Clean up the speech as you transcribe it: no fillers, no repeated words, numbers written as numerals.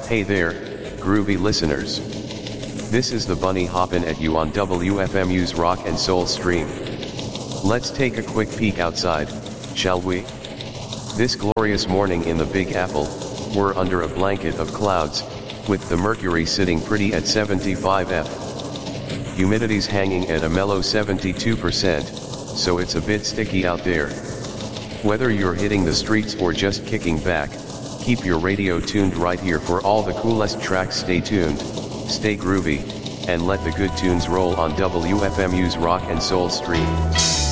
Hey there, groovy listeners. This is the Bunny hoppin' at you on WFMU's Rock and Soul stream. Let's take a quick peek outside, shall we? This glorious morning in the Big Apple, we're under a blanket of clouds, with the mercury sitting pretty at 75 F. Humidity's hanging at a mellow 72%, so it's a bit sticky out there. Whether you're hitting the streets or just kicking back, keep your radio tuned right here for all the coolest tracks. Stay tuned, stay groovy, and let the good tunes roll on WFMU's Rock and Soul stream.